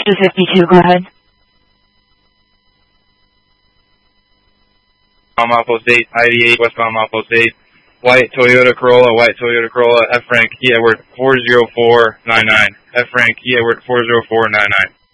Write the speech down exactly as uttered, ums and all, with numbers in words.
two fifty-two, go ahead. Outpost eight, I eighty-eight, westbound Outpost eight. White Toyota Corolla, white Toyota Corolla, F rank, E Edward four zero four nine nine. F rank, E Edward four zero four nine nine.